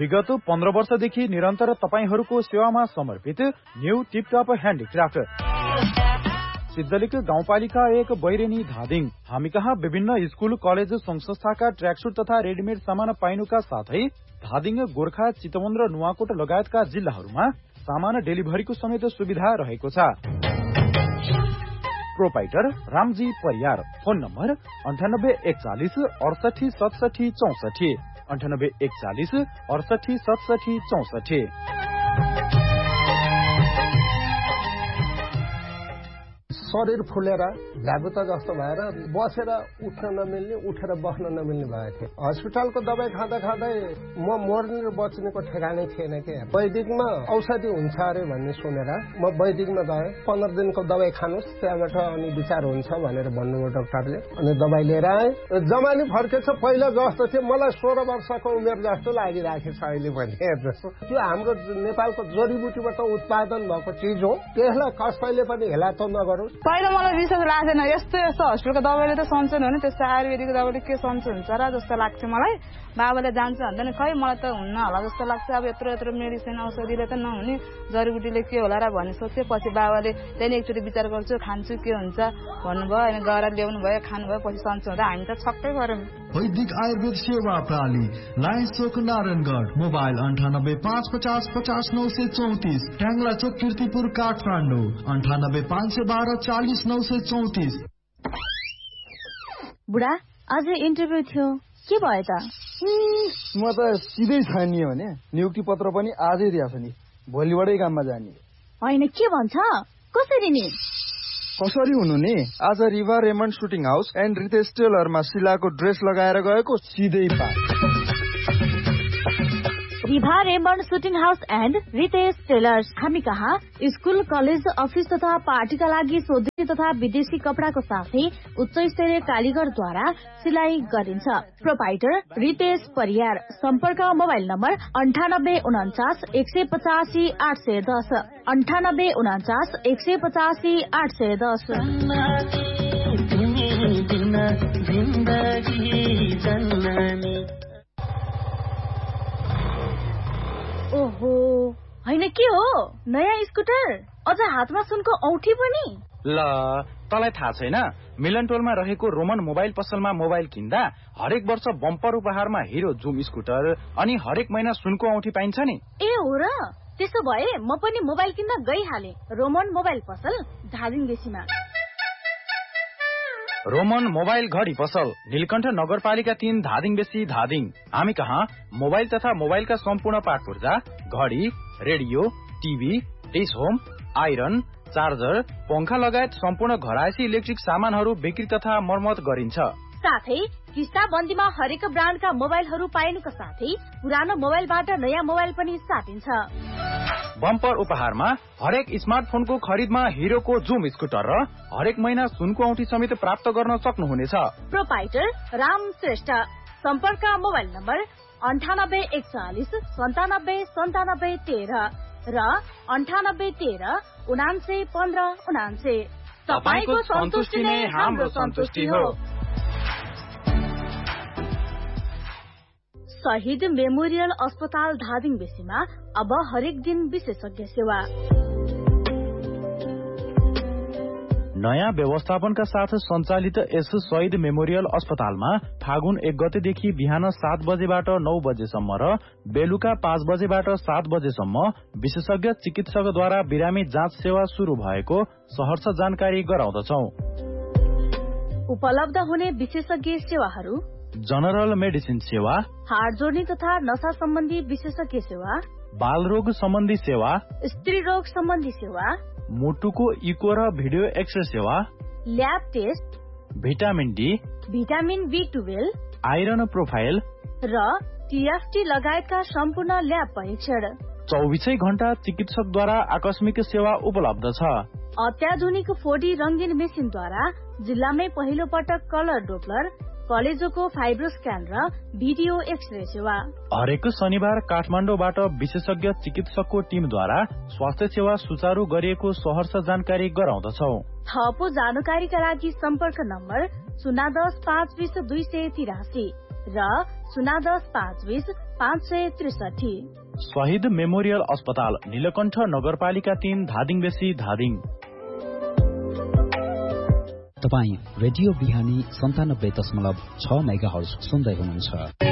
विगत 15 वर्षदेखि निरन्तर तपाईहरूको सेवामा समर्पित न्यू टिपटप ह्यान्डिक्राफ्ट सिद्धलिक गाउँपालिका 1 बैरेनी धादिङ। हामी कहाँ विभिन्न स्कूल कलेज संघ संस्थाका ट्र्याकसुट तथा रेडिमेड सामान पाइनुका साथै धादिङ, गोर्खा, चितवन र नुवाकोट लगायतका जिल्लाहरूमा सामान डेलिभरीको समेत सुविधा रहेको छ। Proprietor Ramji Pariyar. Phone number 9841 68 67 64 9841 68 67 64। शरीर फुलेर भ्यागुता जस्तो भएर बसेर उठ्न नमिल्ने, उठेर बस्न नमिल्ने भएको थियो। हस्पिटलको दबाई खाँदा खाँदै म मर्ने र बच्नेको ठेगानै थिएन के। वैदिकमा औषधि हुन्छ अरे भन्ने सुनेर म वैदिकमा गएँ। 15 दिनको दबाई खानुस्, त्यहाँबाट अनि विचार हुन्छ भनेर भन्नुभयो डाक्टरले। अनि दबाई लिएर आएँ। जमानी फर्केछ, पहिला जस्तो थियो। मलाई 16 वर्षको उमेर जस्तो लागिराखेछ अहिले पनि। जस्तो त्यो हाम्रो नेपालको जडीबुटीबाट उत्पादन भएको चिज हो, त्यसलाई कसैले पनि हेला त नगरोस्। पहिला मलाई विश्वास लाग्दैन, यस्तो हस्पिटलको दबाईले त सन्चो हुने, त्यस्तो आयुर्वेदिकको दबाईले के सन्चो हुन्छ र जस्तो लाग्थ्यो मलाई। बाबाले जान्छ भन्दैन, खै मलाई त हुन्न होला जस्तो लाग्छ। अब यत्रो मेडिसिन औषधिले त नहुने, जडीबुटीले के होला र भन्ने सोच्थेँ। पछि बाबाले त्यहाँदेखि एकचोटि विचार गर्छु, खान्छु के हुन्छ भन्नुभयो। अनि गएर ल्याउनु भयो, खानुभयो। पछि सन्चो हुँदा हामी त छक्कै गऱ्यौँ। वैदिक आयुर्वेद सेवा प्रणाली, लायन्स चोक, नारायणगढ। मोबाइल 98 550 50 934, ट्याङ्ला चोक, कीर्तिपुर, काठमाडौँ 98 512 40 934। बुढा, आज इन्टरभ्यू थियो, के भयो त? म त सिधै छानियो भने नियुक्ति पत्र पनि आजै दिएछ नि, भोलिबाटै काममा जाने। होइन, के भन्छ? कसरी नि? कसरी हुनु नि? आज Riva Raymond shooting house and Ritesh टेलरमा शिलाको dress लगाएर गएको, सिधै pass. Riva Raymond shooting house and Ritesh tailors. हामी कहाँ स्कूल, कलेज, अफिस तथा पार्टीका लागि स्वदेशी तथा विदेशी कपडाको साथै उच्च स्तरीय कालीगरद्वारा सिलाइ गरिन्छ। प्रोपाइटर रितेश परियार। सम्पर्क मोबाइल नम्बर 98 49 185 810 98 49 185 810। ओहो, होइन के हो? नयाँ स्कुटर, अझ हातमा सुनको औठी पनि। ल, तँलाई थाहा छैन? मिलन टोलमा रहेको रोमन मोबाइल पसलमा मोबाइल किन्दा हरेक वर्ष बम्पर उपहारमा हिरो जुम स्कुटर अनि हरेक महिना सुनको औठी पाइन्छ नि। ए हो र? त्यसो भए म पनि मोबाइल किन्न गइहालेँ। रोमन मोबाइल पसल, धादिङ बेसीमा। रोमन मोबाइल घडी पसल, नीलकण्ठ नगरपालिका 3, धादिङ बेसी, धादिङ। हामी कहाँ मोबाइल तथा मोबाइलका सम्पूर्ण पार्ट पूर्जा, घडी, radio, TV, dish home, iron, charger, पंखा लगायत सम्पूर्ण घरायसी इलेक्ट्रिक सामानहरू बिक्री तथा मर्मत गरिन्छ। साथै किस्ता बन्दीमा हरेक ब्रान्डका मोबाइलहरू पाइनुका साथै पुरानो मोबाइलबाट नयाँ मोबाइल पनि साटिन्छ। बम्पर उपहारमा हरेक स्मार्टफोनको खरिदमा हिरोको जुम स्कुटर र हरेक महिना सुनको औठी समेत प्राप्त गर्न सक्नुहुनेछ। प्रोपाइटर राम श्रेष्ठ। सम्पर्क मोबाइल नम्बर 98 41 97 97 13 र 98 13 79 15 79। तपाईको सन्तुष्टि नै हाम्रो सन्तुष्टि हो। शहीद मेमोरियल अस्पताल धादिङ बेसीमा अब हरेक दिन विशेषज्ञ सेवा। नयाँ व्यवस्थापनका साथ सञ्चालित यस शहीद मेमोरियल अस्पतालमा फागुन 1 गतेदेखि बिहान 7 बजेबाट 9 बजेसम्म र बेलुका 5 बजेबाट 7 बजेसम्म विशेषज्ञ चिकित्सकद्वारा बिरामी जाँच सेवा शुरू भएको सहर्ष जानकारी गराउँदछौ। उपलब्ध हुने विशेषज्ञ सेवाहरू: जनरल मेडिसिन सेवा, हाड जोड्ने तथा नशा सम्बन्धी विशेषज्ञ सेवा, बाल रोग सम्बन्धी सेवा, स्त्री रोग सम्बन्धी सेवा, मुटुको इको र भिडियो एक्सरे सेवा, lab test, vitamin D, vitamin B12, iron profile र TFT लगायतका सम्पूर्ण ल्याब परीक्षण। 24 घण्टा चिकित्सकद्वारा आकस्मिक सेवा उपलब्ध छ। अत्याधुनिक 4D रंगीन मेसिनद्वारा जिल्लामै पहिलो पटक कलर डोप्लर, कलेजोको फाइब्रो स्क्यान र भिडियो एक्सरे सेवा। हरेक शनिबार काठमाडौँबाट विशेषज्ञ चिकित्सकको टिमद्वारा स्वास्थ्य सेवा सुचारू गरिएको सहर्ष जानकारी गराउँदछौ। थप जानकारीका लागि सम्पर्क नम्बर 010 520 283 र 010-520-563। शहीद मेमोरियल अस्पताल नीलकण्ठ नगरपालिका 3 धादिङ बेसी धादिङ। तपाईँ रेडियो बिहानी 97.6 मेगाहर्ज सुन्दै हुनुहुन्छ।